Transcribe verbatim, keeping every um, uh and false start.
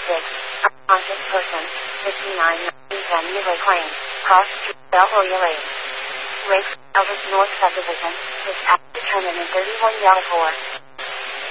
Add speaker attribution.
Speaker 1: six. Unconscious person. fifty-nine ten Midway Plain. Cross Street. Belforia Lane. Race. Elvis North Subdivision. Dispatch determined in thirty-one Yellow four.